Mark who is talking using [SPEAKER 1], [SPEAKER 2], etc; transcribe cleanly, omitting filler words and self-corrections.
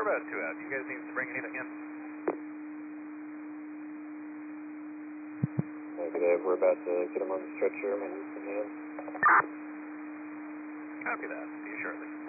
[SPEAKER 1] we're about 2 out. Do you guys need to bring anything in?
[SPEAKER 2] Negative, we're about to get him on the stretcher. Might need some hands.
[SPEAKER 1] Copy that. See you shortly.